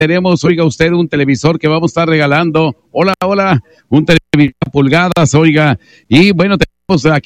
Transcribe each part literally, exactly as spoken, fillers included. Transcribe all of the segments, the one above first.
tenemos, oiga usted, un televisor que vamos a estar regalando. Hola, hola, un televisor a pulgadas, oiga. Y bueno, tenemos aquí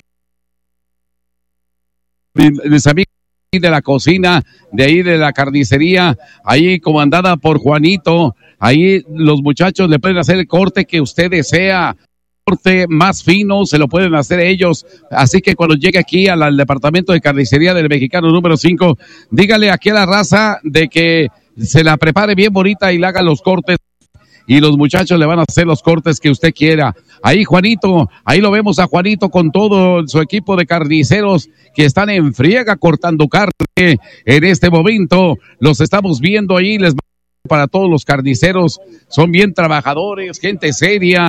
mis amigos de la cocina, de ahí de la carnicería, ahí comandada por Juanito. Ahí los muchachos le pueden hacer el corte que usted desea. Corte más fino, se lo pueden hacer ellos, así que cuando llegue aquí al, al departamento de carnicería del Mexicano número cinco, dígale aquí a la raza de que se la prepare bien bonita y le haga los cortes, y los muchachos le van a hacer los cortes que usted quiera. Ahí Juanito, ahí lo vemos a Juanito con todo su equipo de carniceros que están en friega cortando carne en este momento, los estamos viendo ahí, les para todos los carniceros, son bien trabajadores, gente seria.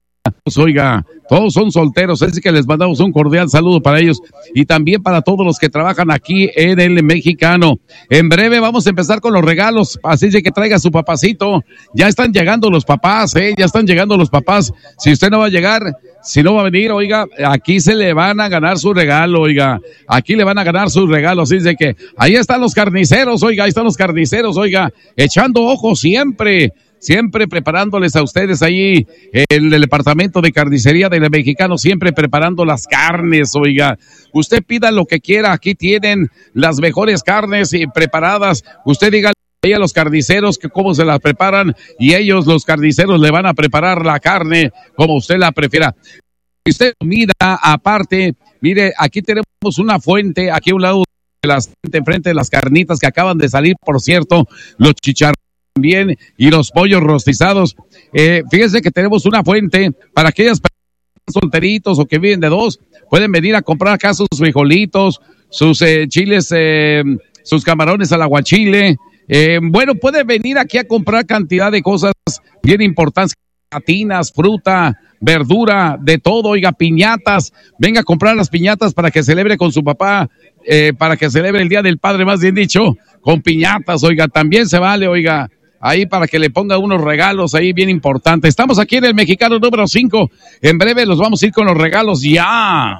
Oiga, todos son solteros, así que les mandamos un cordial saludo para ellos y también para todos los que trabajan aquí en el Mexicano. En breve vamos a empezar con los regalos, así de que traiga su papacito. Ya están llegando los papás, eh, ya están llegando los papás. Si usted no va a llegar, si no va a venir, oiga, aquí se le van a ganar su regalo, oiga, aquí le van a ganar su regalo, así de que ahí están los carniceros, oiga, ahí están los carniceros, oiga, echando ojo siempre. Siempre preparándoles a ustedes ahí en el departamento de carnicería del Mexicano, siempre preparando las carnes, oiga. Usted pida lo que quiera, aquí tienen las mejores carnes y preparadas. Usted diga ahí a los carniceros que cómo se las preparan y ellos, los carniceros, le van a preparar la carne como usted la prefiera. Usted mira, aparte, mire, aquí tenemos una fuente, aquí a un lado de las, enfrente de las carnitas que acaban de salir, por cierto, los chicharrones también y los pollos rostizados. Eh, fíjense que tenemos una fuente para aquellas personas solteritos o que viven de dos, pueden venir a comprar acá sus frijolitos, sus eh, chiles, eh, sus camarones al aguachile. Eh, bueno, pueden venir aquí a comprar cantidad de cosas bien importantes, gatinas, fruta, verdura, de todo, oiga, piñatas. Venga a comprar las piñatas para que celebre con su papá, eh, para que celebre el Día del Padre, más bien dicho, con piñatas, oiga, también se vale, oiga. Ahí para que le ponga unos regalos ahí bien importantes. Estamos aquí en el Mexicano número cinco. En breve los vamos a ir con los regalos ya.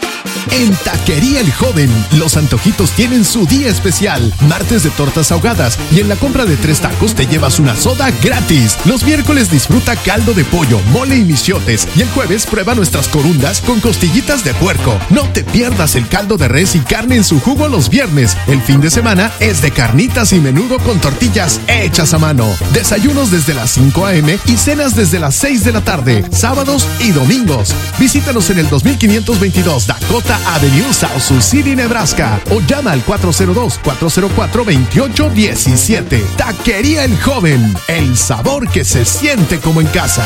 En Taquería El Joven, los antojitos tienen su día especial. Martes de tortas ahogadas y en la compra de tres tacos te llevas una soda gratis. Los miércoles disfruta caldo de pollo, mole y michiotes. Y el jueves prueba nuestras corundas con costillitas de puerco. No te pierdas el caldo de res y carne en su jugo los viernes. El fin de semana es de carnitas y menudo con tortillas hechas a mano. Desayunos desde las cinco a eme y cenas desde las seis de la tarde, sábados y domingos. Visítanos en el dos mil quinientos veintidós Dakota Avenue, South Sioux City, Nebraska, o llama al cuatro cero dos, cuatro cero cuatro, dos ocho uno siete. Taquería El Joven, el sabor que se siente como en casa.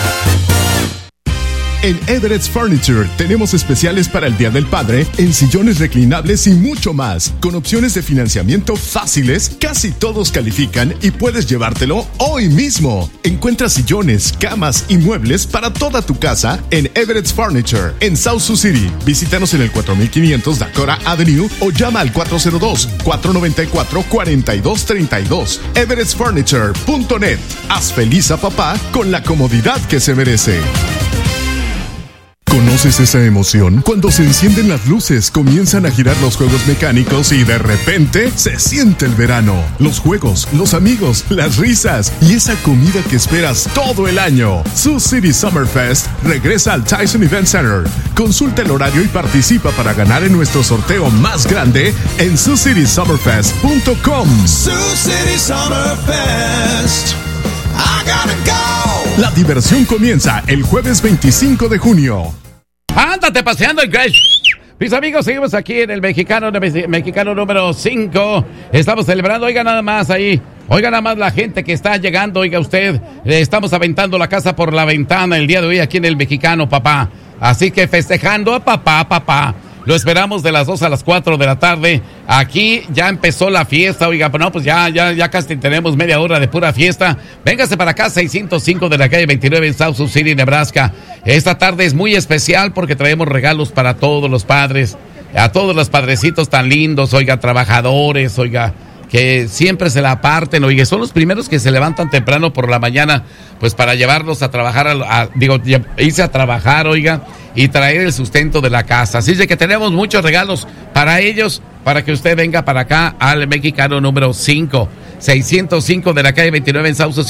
En Everett's Furniture tenemos especiales para el Día del Padre en sillones reclinables y mucho más. Con opciones de financiamiento fáciles, casi todos califican y puedes llevártelo hoy mismo. Encuentra sillones, camas y muebles para toda tu casa en Everett's Furniture en South Sioux City. Visítanos en el cuatro mil quinientos Dakota Avenue o llama al cuatro cero dos, cuatro nueve cuatro, cuatro dos tres dos. everetts furniture punto net. Haz feliz a papá con la comodidad que se merece. ¿Conoces esa emoción? Cuando se encienden las luces, comienzan a girar los juegos mecánicos y de repente se siente el verano. Los juegos, los amigos, las risas y esa comida que esperas todo el año. Sioux City Summer Fest regresa al Tyson Event Center. Consulta el horario y participa para ganar en nuestro sorteo más grande en sioux city summer fest punto com. Sioux City Summer Fest. I gotta go. La diversión comienza el jueves veinticinco de junio. Ándate paseando el Grace. Mis amigos, seguimos aquí en el Mexicano, Mexicano número cinco. Estamos celebrando, oiga nada más ahí. Oiga nada más la gente que está llegando, oiga usted. Eh, estamos aventando la casa por la ventana el día de hoy aquí en el Mexicano, papá. Así que festejando a papá, papá. Lo esperamos de las dos a las cuatro de la tarde. Aquí ya empezó la fiesta, oiga, no, pues ya, ya, ya casi tenemos media hora de pura fiesta. Véngase para acá, seiscientos cinco de la calle veintinueve en South Sioux City, Nebraska. Esta tarde es muy especial porque traemos regalos para todos los padres, a todos los padrecitos tan lindos, oiga, trabajadores, oiga, que siempre se la aparten, oiga, son los primeros que se levantan temprano por la mañana, pues para llevarlos a trabajar, a, a, digo, irse a trabajar, oiga, y traer el sustento de la casa. Así es que tenemos muchos regalos para ellos, para que usted venga para acá al Mexicano número cinco, seiscientos cinco de la calle veintinueve en South Sioux